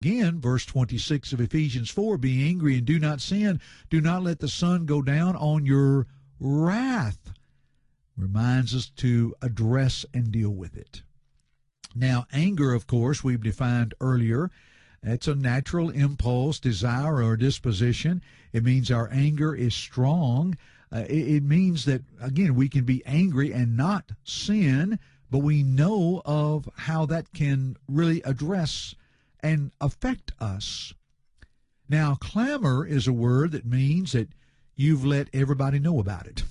Again, verse 26 of Ephesians 4, be angry and do not sin. Do not let the sun go down on your wrath. Reminds us to address and deal with it. Now, anger, of course, we've defined earlier. It's a natural impulse, desire, or disposition. It means our anger is strong. It means that, again, we can be angry and not sin, but we know of how that can really address and affect us. Now, clamor is a word that means that you've let everybody know about it,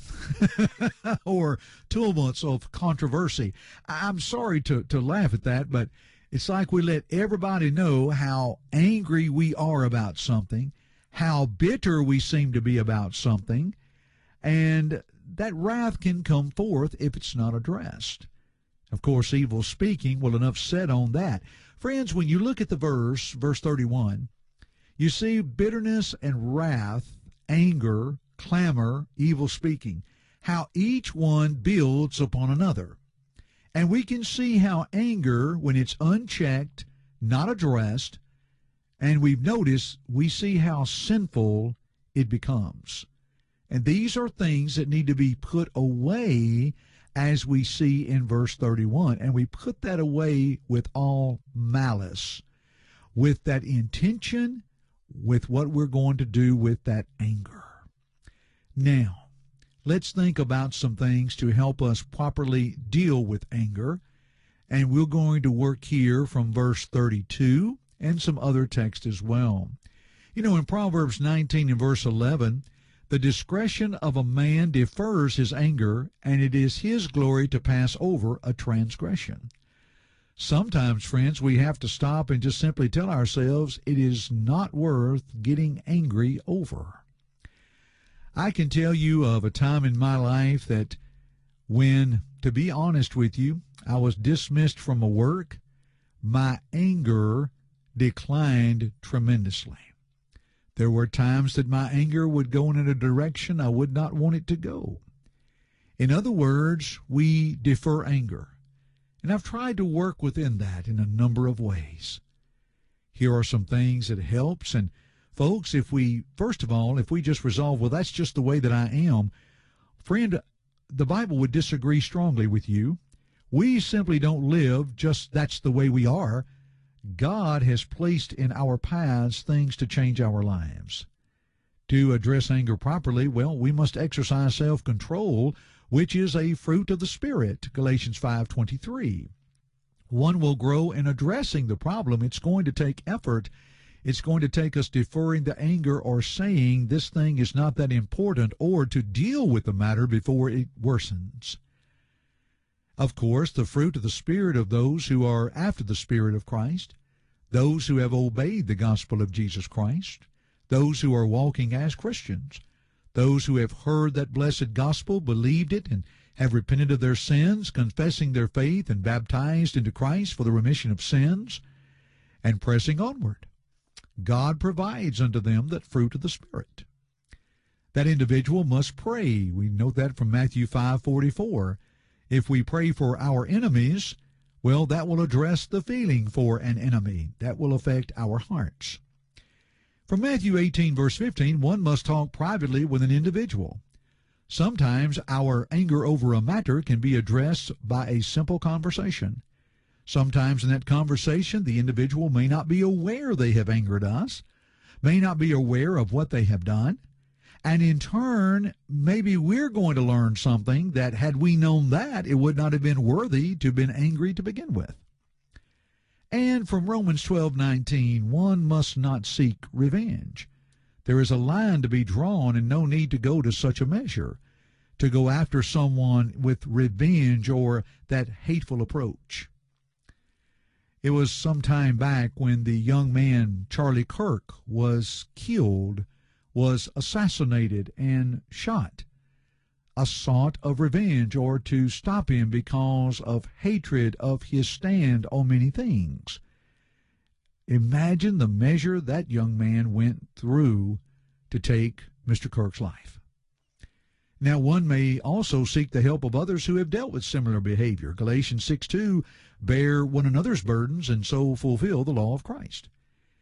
or tumults of controversy. I'm sorry to laugh at that, but it's like we let everybody know how angry we are about something, how bitter we seem to be about something, and that wrath can come forth if it's not addressed. Of course, evil speaking, well, enough said on that. Friends, when you look at the verse 31, you see bitterness and wrath, anger, clamor, evil speaking, how each one builds upon another. And we can see how anger, when it's unchecked, not addressed, and we see how sinful it becomes. And these are things that need to be put away, as we see in verse 31. And we put that away with all malice, with that intention, with what we're going to do with that anger. Now, let's think about some things to help us properly deal with anger. And we're going to work here from verse 32 and some other text as well. You know, in Proverbs 19 and verse 11, the discretion of a man defers his anger, and it is his glory to pass over a transgression. Sometimes, friends, we have to stop and just simply tell ourselves it is not worth getting angry over. I can tell you of a time in my life that when, to be honest with you, I was dismissed from a work, my anger declined tremendously. There were times that my anger would go in a direction I would not want it to go. In other words, we defer anger. And I've tried to work within that in a number of ways. Here are some things that helps. And folks, if we just resolve, well, that's just the way that I am, friend, the Bible would disagree strongly with you. We simply don't live just that's the way we are. God has placed in our paths things to change our lives. To address anger properly, well, we must exercise self-control, which is a fruit of the Spirit, Galatians 5:23. One will grow in addressing the problem. It's going to take effort. It's going to take us deferring the anger or saying this thing is not that important, or to deal with the matter before it worsens. Of course, the fruit of the Spirit of those who are after the Spirit of Christ, those who have obeyed the gospel of Jesus Christ, those who are walking as Christians, those who have heard that blessed gospel, believed it, and have repented of their sins, confessing their faith and baptized into Christ for the remission of sins, and pressing onward. God provides unto them that fruit of the Spirit. That individual must pray. We note that from Matthew 5:44. If we pray for our enemies, well, that will address the feeling for an enemy. That will affect our hearts. From Matthew 18, verse 15, one must talk privately with an individual. Sometimes our anger over a matter can be addressed by a simple conversation. Sometimes in that conversation, the individual may not be aware they have angered us, may not be aware of what they have done, and in turn, maybe we're going to learn something that had we known that, it would not have been worthy to have been angry to begin with. And from Romans 12:19, one must not seek revenge. There is a line to be drawn and no need to go to such a measure, to go after someone with revenge or that hateful approach. It was some time back when the young man Charlie Kirk was killed, was assassinated and shot. A sort of revenge, or to stop him because of hatred of his stand on many things. Imagine the measure that young man went through to take Mr. Kirk's life. Now, one may also seek the help of others who have dealt with similar behavior. Galatians 6:2, bear one another's burdens and so fulfill the law of Christ.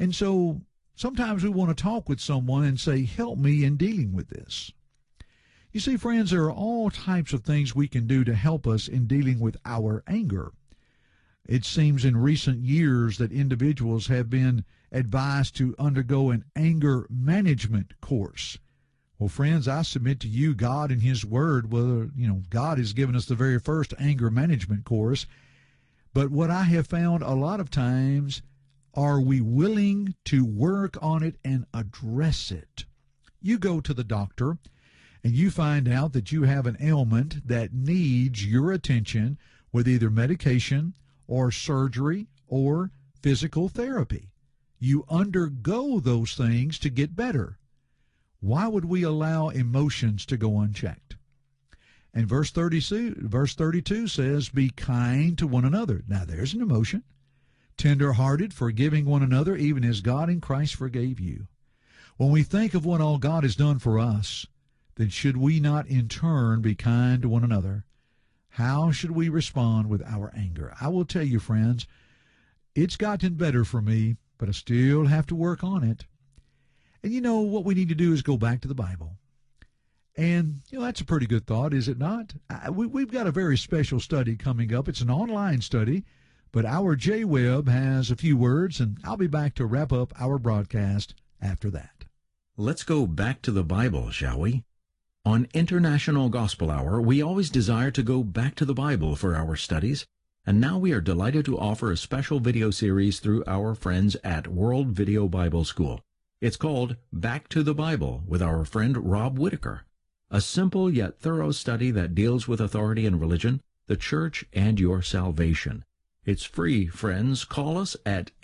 And so sometimes we want to talk with someone and say, help me in dealing with this. You see, friends, there are all types of things we can do to help us in dealing with our anger. It seems in recent years that individuals have been advised to undergo an anger management course. Well, friends, I submit to you, God in His Word, God has given us the very first anger management course. But what I have found a lot of times, are we willing to work on it and address it? You go to the doctor and you find out that you have an ailment that needs your attention with either medication or surgery or physical therapy. You undergo those things to get better. Why would we allow emotions to go unchecked? And verse 32 says, be kind to one another. Now there's an emotion. Tender-hearted, forgiving one another, even as God in Christ forgave you. When we think of what all God has done for us, then should we not in turn be kind to one another? How should we respond with our anger? I will tell you, friends, it's gotten better for me, but I still have to work on it. And what we need to do is go back to the Bible. And, that's a pretty good thought, is it not? We've got a very special study coming up. It's an online study, but our J Webb has a few words, and I'll be back to wrap up our broadcast after that. Let's go back to the Bible, shall we? On International Gospel Hour, we always desire to go back to the Bible for our studies, and now we are delighted to offer a special video series through our friends at World Video Bible School. It's called Back to the Bible with our friend Rob Whitaker, a simple yet thorough study that deals with authority and religion, the church, and your salvation. It's free, friends. Call us at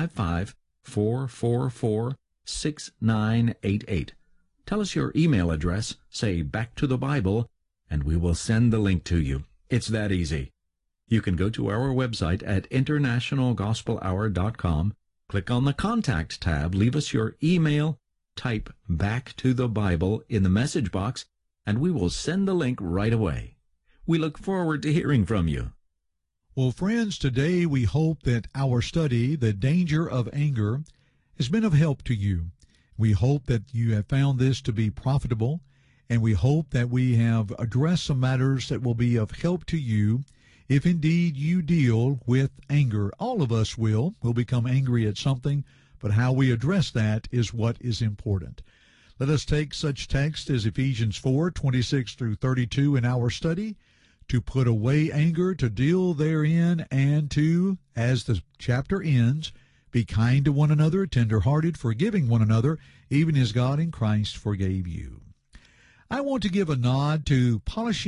855-444-6988. Tell us your email address, say Back to the Bible, and we will send the link to you. It's that easy. You can go to our website at internationalgospelhour.com. Click on the Contact tab, leave us your email, type Back to the Bible in the message box, and we will send the link right away. We look forward to hearing from you. Well, friends, today we hope that our study, The Danger of Anger, has been of help to you. We hope that you have found this to be profitable, and we hope that we have addressed some matters that will be of help to you if indeed you deal with anger. All of us will become angry at something, but how we address that is what is important. Let us take such text as Ephesians 4:26 through 32 in our study, to put away anger, to deal therein, and to, as the chapter ends, be kind to one another, tender-hearted, forgiving one another, even as God in Christ forgave you. I want to give a nod to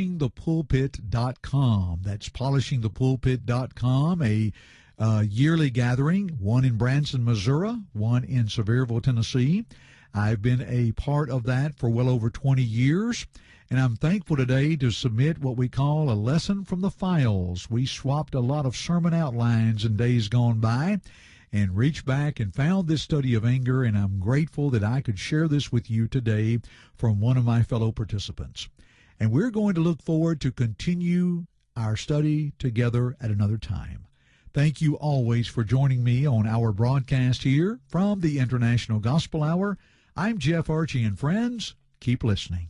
polishingthepulpit.com. That's polishingthepulpit.com, a yearly gathering, one in Branson, Missouri, one in Sevierville, Tennessee. I've been a part of that for well over 20 years, and I'm thankful today to submit what we call a lesson from the files. We swapped a lot of sermon outlines in days gone by and reached back and found this study of anger, and I'm grateful that I could share this with you today from one of my fellow participants. And we're going to look forward to continue our study together at another time. Thank you always for joining me on our broadcast here from the International Gospel Hour. I'm Jeff Archie, and friends, keep listening.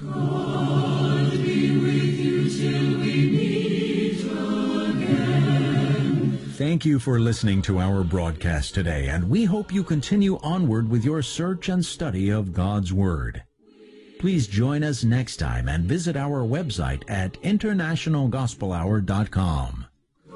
God be with you till we meet again. Thank you for listening to our broadcast today, and we hope you continue onward with your search and study of God's Word. Please join us next time and visit our website at internationalgospelhour.com.